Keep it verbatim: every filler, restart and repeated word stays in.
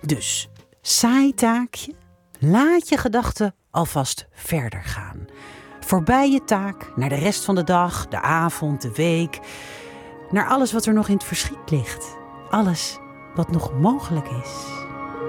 Dus, saai taakje, laat je gedachten alvast verder gaan. Voorbij je taak, naar de rest van de dag, de avond, de week. Naar alles wat er nog in het verschiet ligt. Alles wat nog mogelijk is.